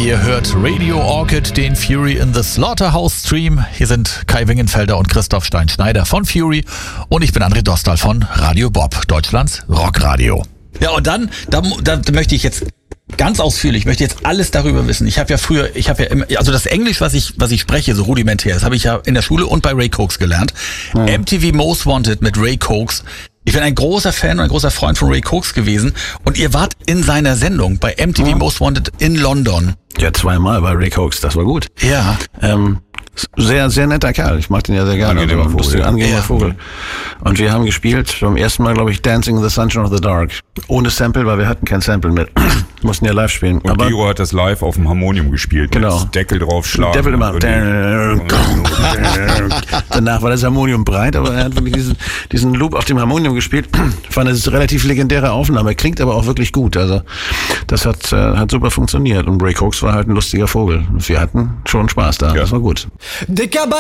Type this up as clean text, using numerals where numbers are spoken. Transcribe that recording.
Ihr hört Radio Orchid, den Fury in the Slaughterhouse Stream. Hier sind Kai Wingenfelder und Christoph Stein-Schneider von Fury und ich bin André Dostal von Radio Bob, Deutschlands Rockradio. Ja, und dann, da möchte ich jetzt ganz ausführlich, ich möchte jetzt alles darüber wissen. Ich habe ja immer, also das Englisch, was ich spreche, so rudimentär, das habe ich ja in der Schule und bei Ray Cox gelernt. Ja. MTV Most Wanted mit Ray Cox. Ich bin ein großer Fan und ein großer Freund von Ray Cox gewesen und ihr wart in seiner Sendung bei MTV Most Wanted in London. Ja, zweimal bei Ray Cox, das war gut. Ja. Sehr, sehr netter Kerl. Ich mag den ja sehr gerne. Angenehmer Vogel. Und wir haben gespielt, beim ersten Mal, glaube ich, Dancing in the Sunshine of the Dark. Ohne Sample, weil wir hatten kein Sample mit. Mussten ja live spielen. Und aber Giro hat das live auf dem Harmonium gespielt. Genau. Mit Deckel draufschlagen. Deckel immer. Danach war das Harmonium breit, aber er hat wirklich diesen Loop auf dem Harmonium gespielt. Ich fand, das ist eine relativ legendäre Aufnahme. Klingt aber auch wirklich gut. Also, das hat super funktioniert. Und Ray Cox war halt ein lustiger Vogel. Wir hatten schon Spaß da. Ja. Das war gut. Dicker